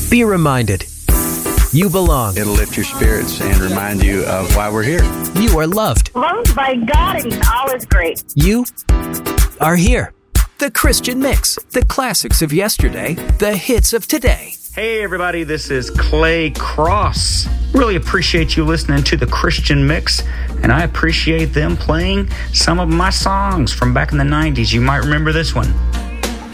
Be reminded, you belong. It'll lift your spirits and remind you of why we're here. You are loved. Loved by God, and all is great. You are here. The Christian Mix, the classics of yesterday, the hits of today. Hey everybody, this is Clay Cross. Really appreciate you listening to the Christian Mix, and I appreciate them playing some of my songs from back in the 90s. You might remember this one.